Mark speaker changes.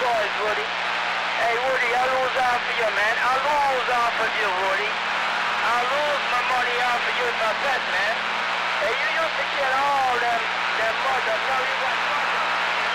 Speaker 1: boys, Woody. Hey, Woody, I lose out for you, man. I lose out for you, Woody. I lose my money out for you, my pet, man. Hey, you used to get all them mother, no, you got